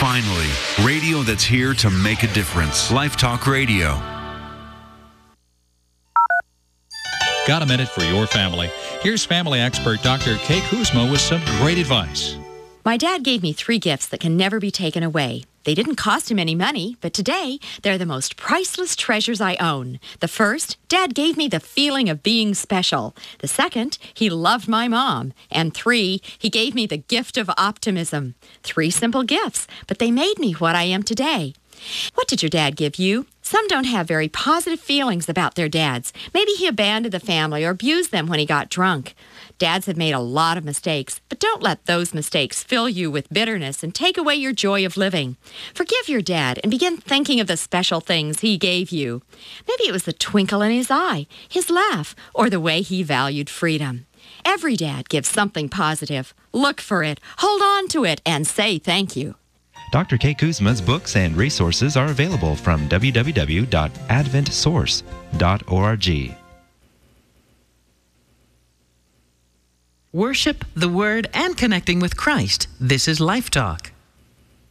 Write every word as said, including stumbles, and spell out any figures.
Finally, radio that's here to make a difference. Life Talk Radio. Got a minute for your family? Here's family expert Doctor Kay Kuzma with some great advice. My dad gave me three gifts that can never be taken away. They didn't cost him any money, but today, they're the most priceless treasures I own. The first, Dad gave me the feeling of being special. The second, he loved my mom. And three, he gave me the gift of optimism. Three simple gifts, but they made me what I am today. What did your dad give you? Some don't have very positive feelings about their dads. Maybe he abandoned the family or abused them when he got drunk. Dads have made a lot of mistakes, but don't let those mistakes fill you with bitterness and take away your joy of living. Forgive your dad and begin thinking of the special things he gave you. Maybe it was the twinkle in his eye, his laugh, or the way he valued freedom. Every dad gives something positive. Look for it, hold on to it, and say thank you. Doctor Kay Kuzma's books and resources are available from w w w dot advent source dot org. Worship, the Word, and connecting with Christ. This is Life Talk.